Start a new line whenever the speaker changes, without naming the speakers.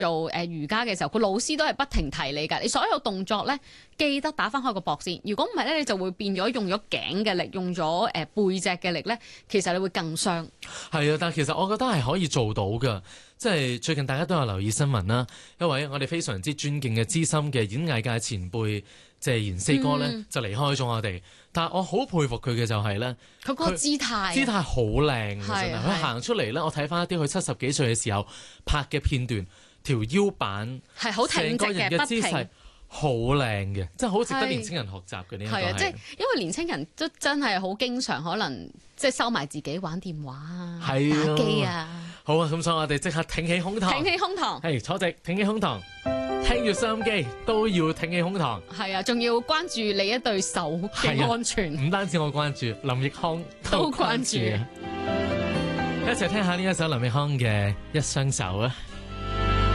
做瑜伽嘅時候，個老師都係不停提你㗎。你所有動作咧，記得打翻開個膊先。如果唔係咧，你就會變咗用咗頸嘅力，用咗背脊嘅力咧，其實你會更傷。
係啊，但係其實我覺得係可以做到㗎。即係最近大家都有留意新聞啦，一位我哋非常之尊敬嘅資深嘅演藝界前輩謝賢四哥咧，就離開咗我哋。但係我好佩服佢嘅就係咧，
佢個姿態
好靚嘅，真係佢行出嚟咧。我睇翻一啲佢70幾歲嘅時候拍嘅片段，條腰板
係好挺直嘅，
姿勢好靚嘅，真係好值得年青人學習嘅呢一個係。
即係因為年青人都真係好經常可能即係收埋自己玩電話啊、打機啊。
好啊，咁所以我哋即刻挺起胸膛，
挺起胸膛，
係坐直，挺起胸膛，聽住收音機都要挺起胸膛。
係啊，仲要關注你一對手嘅安全。
唔單止我關注，林奕匡都關注。一齊聽下呢一首林奕匡嘅《一雙手》啊！